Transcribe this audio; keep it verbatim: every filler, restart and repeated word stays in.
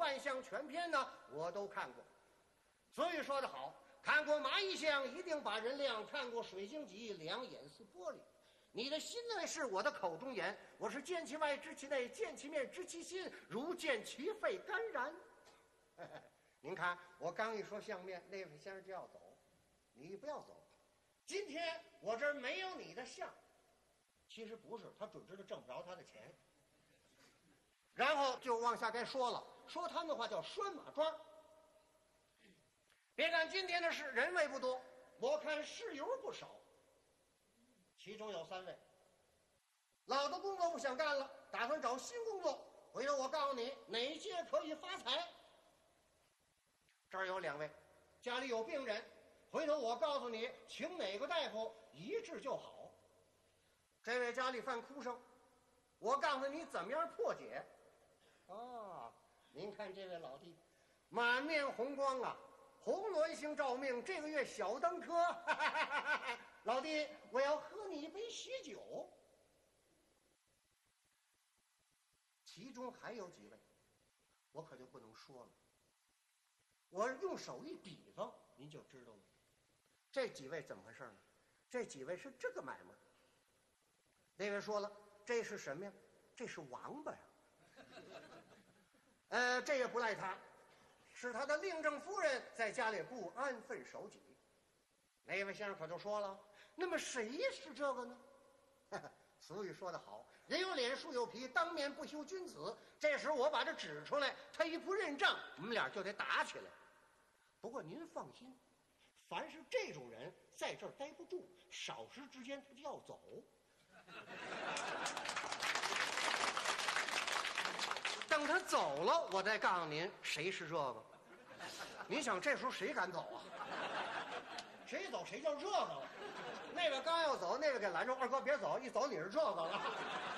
万象全篇呢，我都看过。所以说得好，看过蚂蚁象，一定把人亮；看过水晶脊，两眼似玻璃。你的心内是我的口中言，我是见其外知其内，见其面知其心，如见其肺肝然。您看，我刚一说相面，那位先生就要走，你不要走。今天我这儿没有你的相，其实不是，他准知道挣不着他的钱。然后就往下该说了，说他们的话叫拴马桩。别看今天的事人位不多，我看事由不少。其中有三位，老的工作不想干了，打算找新工作。回头我告诉你哪届可以发财。这儿有两位，家里有病人，回头我告诉你请哪个大夫一治就好。这位家里犯哭声，我告诉你怎么样破解。啊，您看这位老弟，满面红光啊，红鸾星照命，这个月小登科。老弟，我要喝你一杯喜酒。其中还有几位，我可就不能说了。我用手一比方，您就知道了。这几位怎么回事呢？这几位是这个买卖。那位说了，这是什么呀？这是王八呀。呃，这也不赖他，是他的令正夫人在家里不安分守己。那位先生可就说了，那么谁是这个呢？俗语说得好，人有脸树有皮，当面不修君子。这时我把这指出来，他一不认账，我们俩就得打起来。不过您放心，凡是这种人在这儿待不住，少时之间他就要走。等他走了，我再告诉您谁是这个。您想这时候谁敢走啊？谁走谁就这个了。那个刚要走，那个给拦住，二哥别走，一走你是这个了。